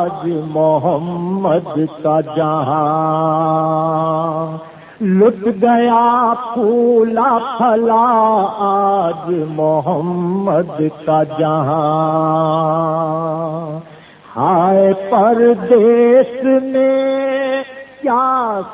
आज मोहम्मद का जहां। लुट गया फूला फला आज मोहम्मद का जहां। हाय परदेश में क्या